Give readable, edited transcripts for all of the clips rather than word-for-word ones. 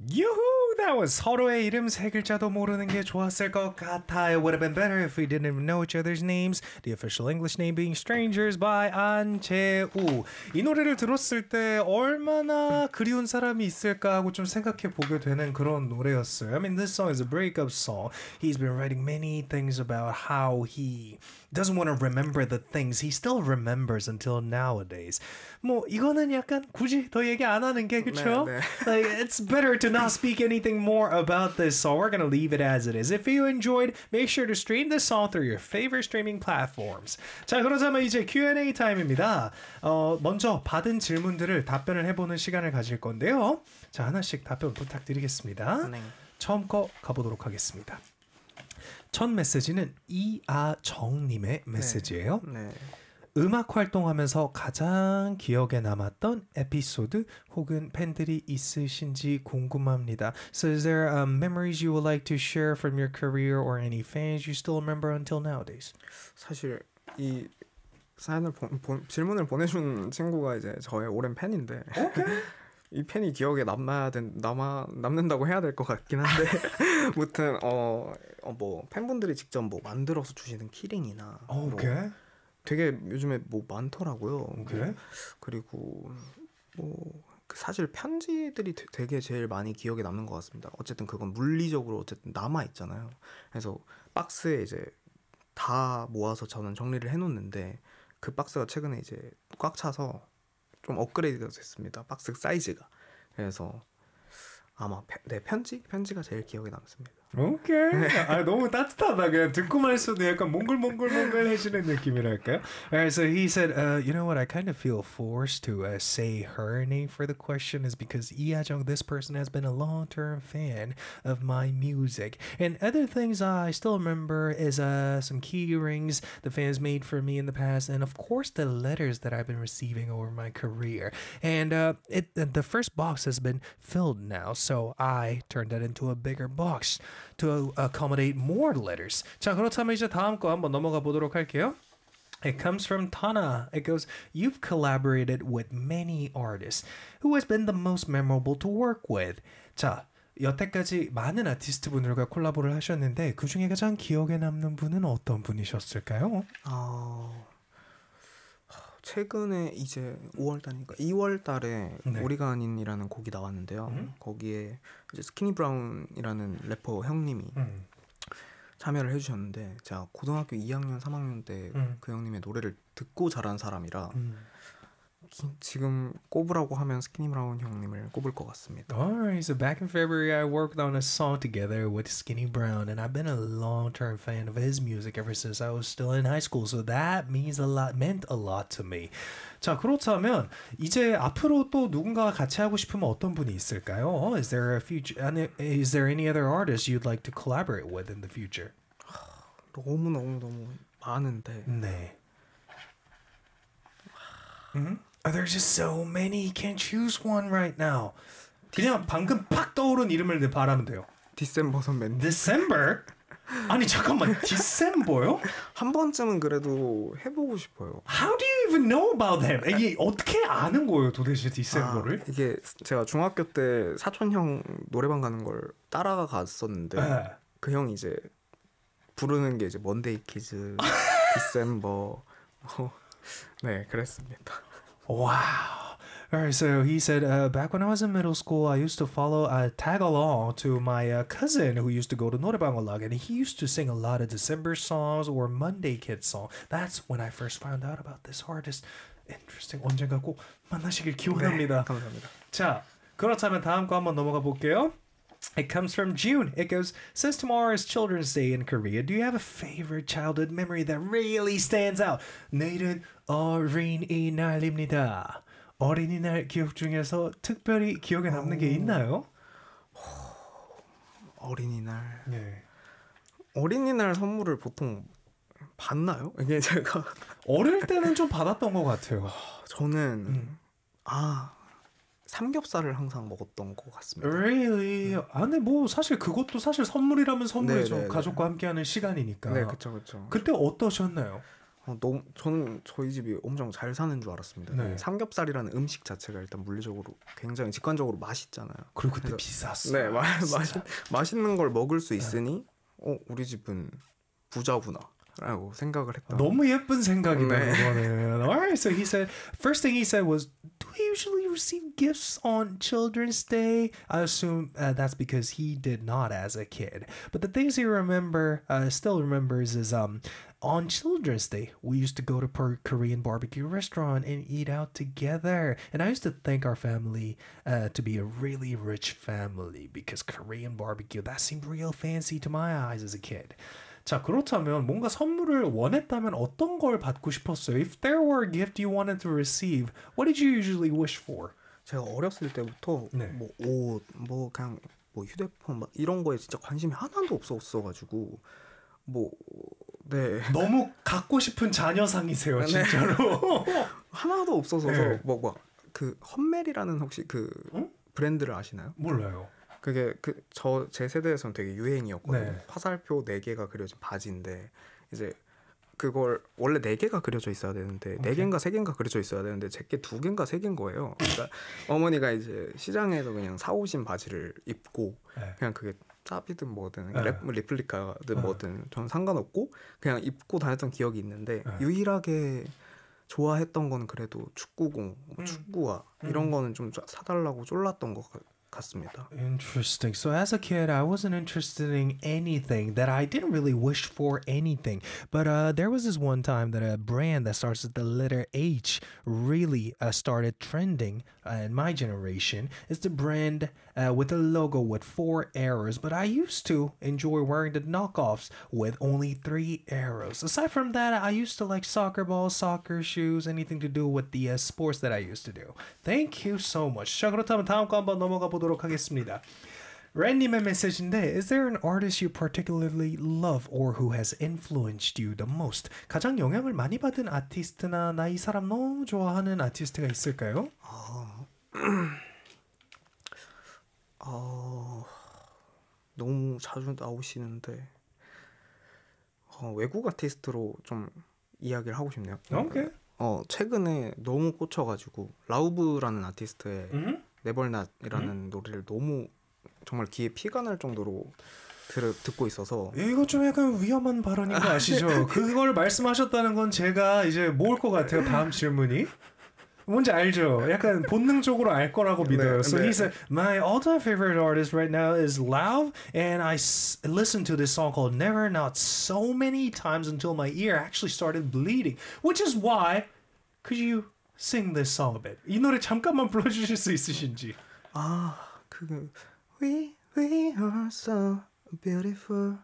유후! That was 서로의 이름 세 글자도 모르는 게 좋았을 것 같아. It would have been better if we didn't even know each other's names. The official English name being Strangers by 안재우. 이 노래를 들었을 때 얼마나 그리운 사람이 있을까 하고 좀 생각해 보게 되는 그런 노래였어요. I mean, this song is a breakup song. He's been writing many things about how he doesn't want to remember the things he still remembers until nowadays. 뭐 이거는 약간 굳이 더 얘기 안 하는 게 그렇죠? 네. Like it's better to not speak anything more about this song. We're gonna leave it as it is. If you enjoyed, make sure to stream this song through your favorite streaming platforms. 자, 그러자면 이제 Q&A 타임입니다. 먼저 받은 질문들을 답변을 해보는 시간을 가질 건데요. 자, 하나씩 답변 부탁드리겠습니다. 네. 처음 거 가보도록 하겠습니다. 첫 메시지는 이아정님의 메시지예요. 네. 음악 활동하면서 가장 기억에 남았던 에피소드 혹은 팬들이 있으신지 궁금합니다. So is there memories you would like to share from your career or any fans you still remember until nowadays? 사실 이 사연을 질문을 보내준 친구가 이제 저의 오랜 팬인데 이 팬이 기억에 남는다고 해야 될 것 같긴 한데 무튼 뭐 팬분들이 직접 뭐 만들어서 주시는 키링이나 오케이. 되게 요즘에 뭐 많더라고요. 오케이. 그리고 뭐 사실 편지들이 되게 제일 많이 기억에 남는 것 같습니다. 어쨌든 그건 물리적으로 어쨌든 남아 있잖아요. 그래서 박스에 이제 다 모아서 저는 정리를 해놓는데 그 박스가 최근에 이제 꽉 차서 좀 업그레이드가 됐습니다. 박스 사이즈가. 그래서 아마 편지가 제일 기억에 남습니다. 오케이. 아, 너무 따뜻하다. 그냥 듣고만 있어도 약간 몽글몽글몽글해지는 느낌이랄까요? Alright, so he said, you know what? I kind of feel forced to say her name for the question is because 이하정, this person has been a long-term fan of my music. And other things I still remember is some key rings the fans made for me in the past, and of course the letters that I've been receiving over my career. And the first box has been filled now, so I turned that into a bigger box to accommodate more letters. 자, 그렇다면 이제 다음 거 한번 넘어가 보도록 할게요. It comes from Tana. It goes, you've collaborated with many artists. Who has been the most memorable to work with? 자, 여태까지 많은 아티스트 분들과 콜라보를 하셨는데 그 중에 가장 기억에 남는 분은 어떤 분이셨을까요? 최근에 이제 5월달이니까 2월달에 네. 우리가 아닌이라는 곡이 나왔는데요. 거기에 이제 스키니 브라운이라는 래퍼 형님이 참여를 해주셨는데 제가 고등학교 2학년, 3학년 때 그 형님의 노래를 듣고 자란 사람이라 지금 꼽으라고 하면 스키니 브라운 형님을 꼽을 것 같습니다. Alright, so back in February I worked on a song together with Skinny Brown and I've been a long-term fan of his music ever since I was still in high school, so that meant a lot to me. 자, 그렇다면 이제 앞으로 또 누군가와 같이 하고 싶으면 어떤 분이 있을까요? Is there any other artists you'd like to collaborate with in the future? 너무 많은데. 네. There's just so many. You can't choose one right now. 그냥 방금 팍 떠오른 이름을 바라면 돼요. 디셈버 선배님. December? 아니 잠깐만, 디셈버요? 한 번쯤은 그래도 해보고 싶어요. How do you even know about them? 이게 어떻게 아는 거예요 도대체 디셈버를? 이게 제가 중학교 때 사촌 형 노래방 가는 걸 따라가 갔었는데 그 형이 이제 부르는 게 이제 먼데이 키즈, 디셈버 네 그랬습니다. Wow. Alright, so he said, back when I was in middle school, I used to tag along to my cousin who used to go to 노래방 a lot, and he used to sing a lot of December songs or Monday Kid songs. That's when I first found out about this artist. Interesting. 언젠가 꼭 만나시길 기원합니다. 네, 감사합니다. 자, 그렇다면 다음 거 한번 넘어가 볼게요. It comes from June. It goes, since tomorrow is Children's Day in Korea, do you have a favorite childhood memory that really stands out? 내일은 어린이날입니다. 어린이날 기억 중에서 특별히 기억에 남는 게 있나요? 어린이날. 네. 어린이날 선물을 보통 받나요? 이게 제가 어릴 때는 좀 받았던 것 같아요. 저는 삼겹살을 항상 먹었던 것 같습니다. Really? 근데 뭐 사실 그것도 사실 선물이라면 선물이죠. 네네네. 가족과 함께하는 시간이니까. 네, 그렇죠. 그때 어떠셨나요? 너무 저는 저희 집이 엄청 잘 사는 줄 알았습니다. 네. 삼겹살이라는 음식 자체가 일단 물리적으로 굉장히 직관적으로 맛있잖아요. 그리고 그때 그래서- 비쌌어요. 네, 맛있는 걸 먹을 수 있으니 우리 집은 부자구나라고 생각을 했다. 너무 예쁜 생각이다 네. 그거는. Alright, so he said first thing he said was, "Do we usually receive gifts on Children's Day?" I assume that's because he did not as a kid. But the things he still remembers is on Children's Day, we used to go to Korean barbecue restaurant and eat out together. And I used to think our family to be a really rich family because Korean barbecue, that seemed real fancy to my eyes as a kid. 자, 그렇다면 뭔가 선물을 원했다면 어떤 걸 받고 싶었어요? If there were a gift you wanted to receive, what did you usually wish for? 제가 어렸을 때부터 네. 뭐 옷, 뭐 그냥 뭐 휴대폰 막 이런 거에 진짜 관심이 하나도 없었어가지고 뭐 네. 너무 갖고 싶은 자녀상이세요, 네. 진짜로. 하나도 없어서 네. 그 헛멜이라는 혹시 그 응? 브랜드를 아시나요? 몰라요. 그게 제 세대에서는 되게 유행이었거든요. 네. 화살표 4개가 그려진 바지인데 이제 그걸 원래 4개가 그려져 있어야 되는데 4개인가 3개인가 그려져 있어야 되는데 제게 2개인가 3개인 거예요. 그러니까 어머니가 이제 시장에서 그냥 사오신 바지를 입고 네. 그냥 그게 짭이든 뭐든 네. 리플리카든 네. 뭐든 저는 상관없고 그냥 입고 다녔던 기억이 있는데 네. 유일하게 좋아했던 건 그래도 축구공, 축구화 이런 거는 좀 사달라고 쫄랐던 것 같습니다. Interesting. So as a kid, I wasn't interested in anything that I didn't really wish for anything. But there was this one time that a brand that starts with the letter H really started trending in my generation. It's the brand with a logo with 4 arrows. But I used to enjoy wearing the knockoffs with only 3 arrows. Aside from that, I used to like soccer balls, soccer shoes, anything to do with the sports that I used to do. Thank you so much. 자, 그렇다면 다음 거 한번 넘어가 보도록 하겠습니다. 랜님의 메시지인데, Is there an artist you particularly love or who has influenced you the most? 가장 영향을 많이 받은 아티스트나 나 이 사람 너무 좋아하는 아티스트가 있을까요? 너무 자주 나오시는데 외국 아티스트로 좀 이야기를 하고 싶네요. 오케이. 최근에 너무 꽂혀가지고 라우브라는 아티스트의 네벌낫이라는 노래를 너무 정말 귀에 피가 날 정도로 듣고 있어서 이거 좀 약간 위험한 발언인 거 아시죠? 그걸 말씀하셨다는 건 제가 이제 모을 것 같아요. 다음 질문이. 뭔지 알죠? 약간 본능적으로 알 거라고 믿어요. So he said, my all-time favorite artist right now is Lauv, and I listened to this song called Never Not so many times until my ear actually started bleeding. Which is why, could you sing this song a bit? 이 노래 잠깐만 불러주실 수 있으신지. We are so beautiful,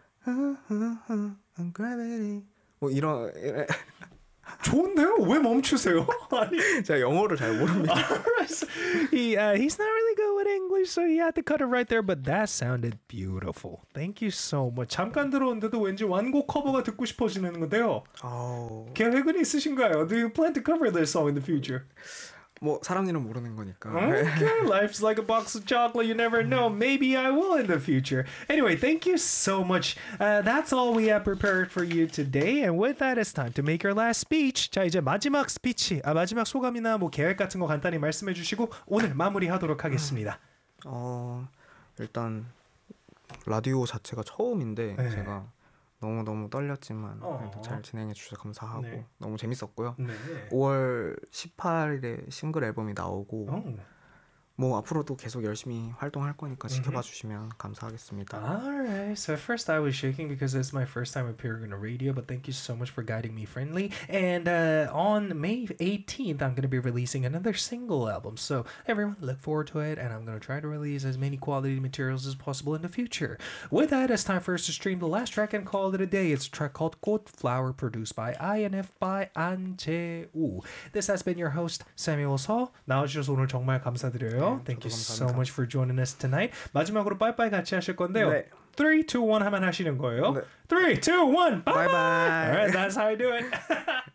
and gravity. 뭐 이런 좋은데요? 왜 멈추세요? 아니. 제가 영어를 잘 모릅니다. He's not really good with English, so he had to cut it right there. But that sounded beautiful. Thank you so much. 잠깐 들어온데도 왠지 완곡 커버가 듣고 싶어지는 건데요. 계획은 있으신가요? Do you plan to cover this song in the future? 뭐 사람 일은 모르는 거니까. Okay, life's like a box of chocolate. You never know. Maybe I will in the future. Anyway, thank you so much. That's all we have prepared for you today. And with that, it's time to make our last speech. 자, 이제 마지막 스피치, 마지막 소감이나 뭐 계획 같은 거 간단히 말씀해 주시고 오늘 마무리하도록 하겠습니다. 일단 라디오 자체가 처음인데 제가 너무 떨렸지만 그래도 잘 진행해 주셔서 감사하고 너무 재밌었고요. 5월 18일에 싱글 앨범이 나오고 뭐 앞으로도 계속 열심히 활동할 거니까 지켜봐 주시면 감사하겠습니다. Alright, so first I was shaking because it's my first time appearing on the radio, but thank you so much for guiding me friendly. And on May 18th, I'm going to be releasing another single album. So everyone look forward to it, and I'm going to try to release as many quality materials as possible in the future. With that, it's time for us to stream the last track and call it a day. It's a track called 꽃flower, produced by INF by 안재우. This has been your host, Samuel Seo. 나와주셔서 오늘 정말 감사드려요. Thank you so much for joining us tonight. 마지막으로 빠이빠이 같이 하실 건데요. 3, 2, 1 하면 하시는 거예요. 3, 2, 1, bye bye. All right, that's how I do it.